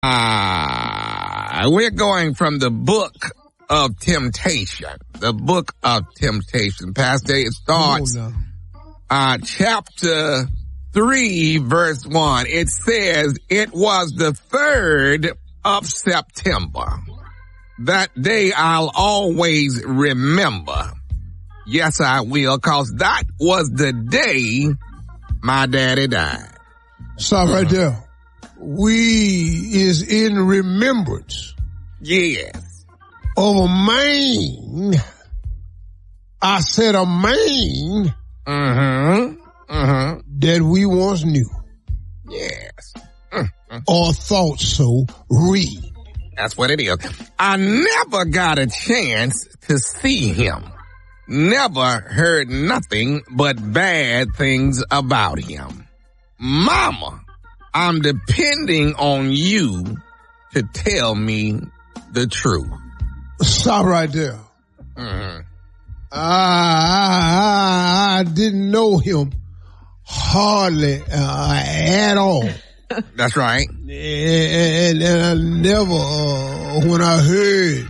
We're going from the book of temptation. The book of temptation. Pastor, it starts chapter 3, verse 1. It says, it was the 3rd of September. That day I'll always remember. Yes, I will, cause that was the day my daddy died. Stop right there. We is in remembrance. Yes. Of a man. I said a man. That we once knew. Yes. Or thought so. Read. That's what it is. I never got a chance to see him. Never heard nothing but bad things about him. Mama, I'm depending on you to tell me the truth. Stop right there. I didn't know him hardly at all. That's right. And I never, when I heard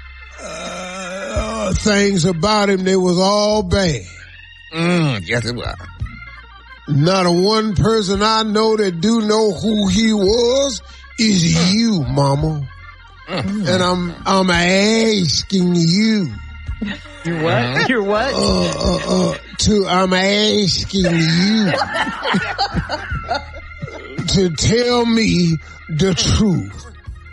things about him, they was all bad. Yes, it was. Not a one person I know that do know who he was is you, Mama. And I'm asking you. You're what? You're what? I'm asking you to tell me the truth.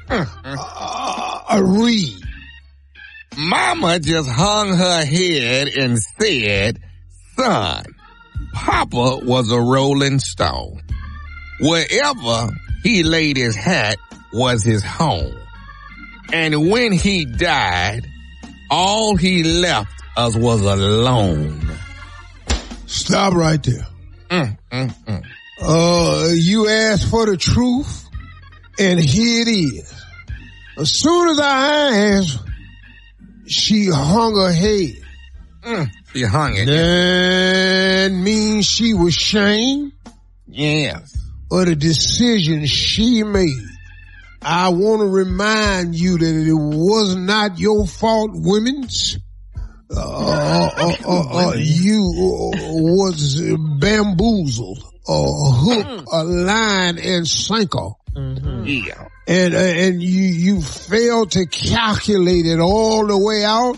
Read. Mama just hung her head and said, son, Papa was a rolling stone. Wherever he laid his hat was his home. And when he died, all he left us was alone. Stop right there. You asked for the truth, and here it is. As soon as I asked, she hung her head. She hung it. That means she was ashamed. Yes. Of the decision she made. I want to remind you that it was not your fault, women's. You was bamboozled, hook, a line, and sinker. Yeah. And you failed to calculate it all the way out.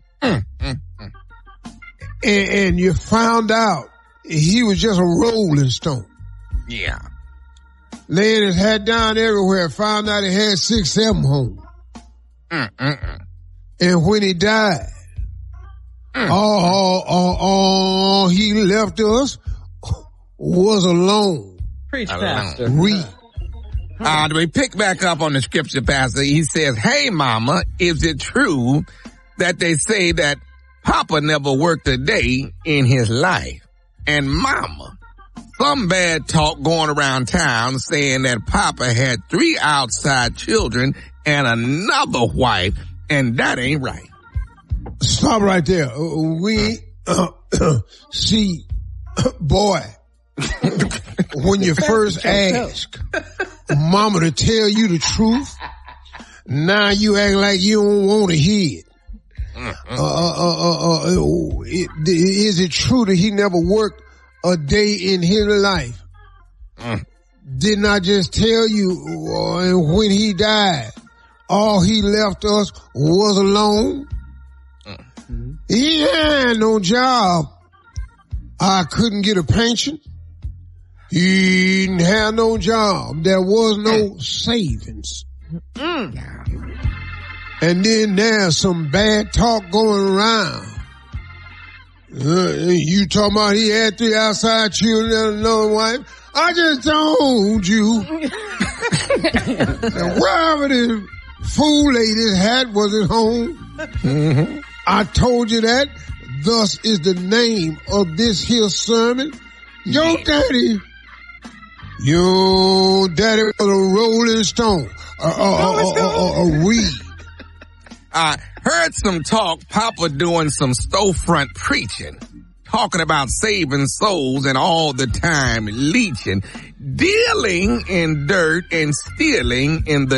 And you found out he was just a rolling stone. Yeah. Laying his hat down everywhere, found out he had 6, 7 homes. And when he died, all he left us was alone. Preach, Pastor. Read. We pick back up on the scripture, Pastor. He says, hey, Mama, is it true that they say that Papa never worked a day in his life? And Mama, some bad talk going around town saying that Papa had 3 outside children and another wife, and that ain't right. Stop right there. See, boy, when you first ask Mama to tell you the truth, now you act like you don't want to hear it. Is it true that he never worked a day in his life? Didn't I just tell you when he died, all he left us was alone? He had no job. I couldn't get a pension. He didn't have no job. There was no savings. And then there's some bad talk going around. You talking about he had 3 outside children and another wife? I just told you. Wherever the fool lady's hat was at home. I told you that. Thus is the name of this here sermon. Your daddy was a rolling stone. Read. I heard some talk, Papa doing some storefront preaching. talking about saving souls and all the time leeching, dealing in dirt and stealing in the